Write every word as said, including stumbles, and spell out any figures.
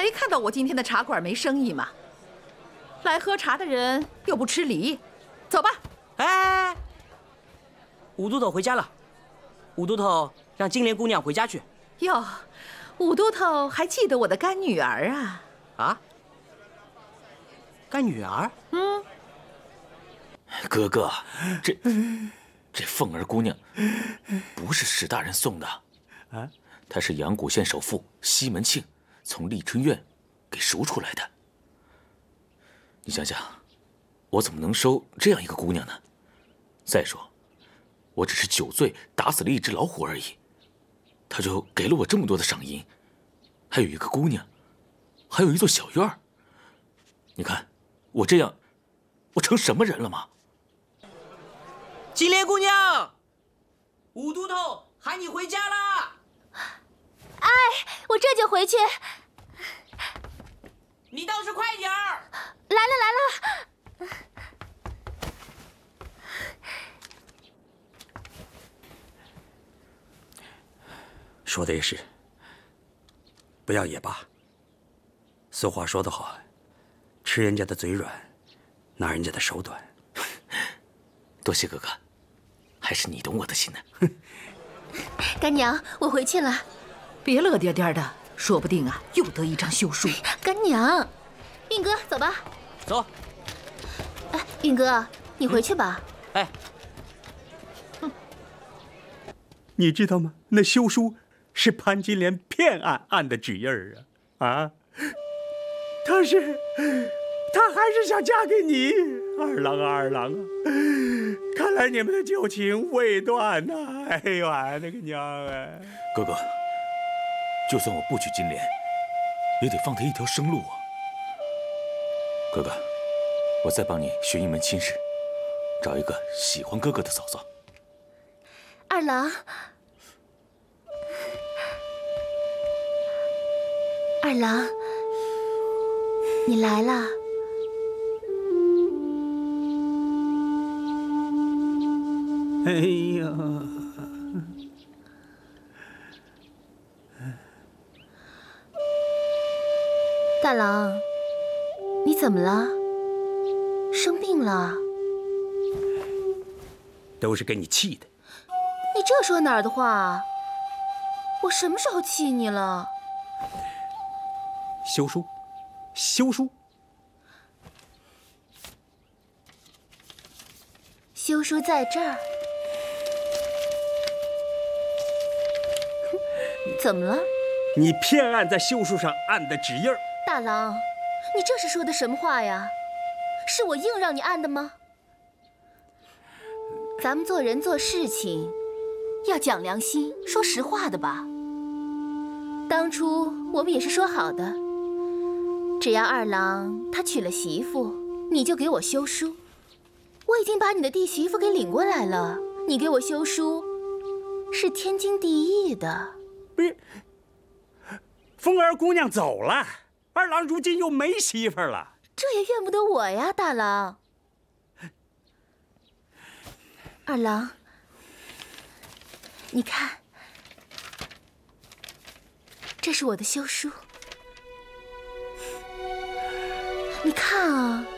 没看到我今天的茶馆没生意吗？来喝茶的人又不吃梨，走吧。 哎，武都头回家了。武都头让金莲姑娘回家去。 哟，武都头还记得我的干女儿啊？ 啊？干女儿？ 嗯。 哥哥，这这凤儿姑娘不是史大人送的，啊，她是阳谷县首富西门庆从丽春院给赎出来的。你想想，我怎么能收这样一个姑娘呢？再说，我只是酒醉打死了一只老虎而已，他就给了我这么多的赏银，还有一个姑娘，还有一座小院儿。你看，我这样，我成什么人了吗？ 金莲姑娘，武都头喊你回家啦！ 哎，我这就回去。 你倒是快点儿！ 来了来了。 说的也是，不要也罢。俗话说得好，吃人家的嘴软，拿人家的手短。 多谢哥哥，还是你懂我的心呢。 干娘，我回去了。 别乐颠颠的，说不定啊又得一张休书。 干娘，运哥，走吧。 走。 哎，运哥，你回去吧。 哎， 你知道吗？那休书是潘金莲骗案案的纸印儿啊！啊，她是，她还是想嫁给你，二郎啊二郎啊！看来你们的旧情未断呐！哎呦啊，那个娘啊！ 哥哥，就算我不娶金莲，也得放她一条生路啊！哥哥，我再帮你寻一门亲事，找一个喜欢哥哥的嫂嫂。 二郎，二郎，你来了。 哎呀！ 大郎，你怎么了？生病了？ 都是给你气的。 你这说哪儿的话？我什么时候气你了？ 休书，休书。 休书在这儿。怎么了？ 你骗案在休书上按的纸印儿。 大郎，你这是说的什么话呀？是我硬让你按的吗？咱们做人做事情要讲良心，说实话的吧。当初我们也是说好的，只要二郎他娶了媳妇，你就给我休书。我已经把你的弟媳妇给领过来了，你给我休书是天经地义的。 不是，凤儿姑娘走了，二郎如今又没媳妇了， 这也怨不得我呀，大郎。二郎，你看，这是我的休书，你看啊。